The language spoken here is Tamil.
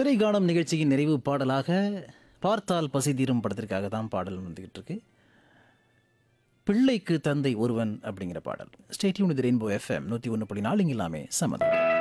திரைக்காணும் நிகழ்ச்சியின் நிறைவு பாடலாக பார்த்தால் பசி தீரும் படத்திற்காக தான் பாடல் வந்துகிட்டு இருக்கு. பிள்ளைக்கு தந்தை ஒருவன் அப்படிங்கிற பாடல். Stay tune with rainbow FM 101.4 இங்கே எல்லாமே சமதம்.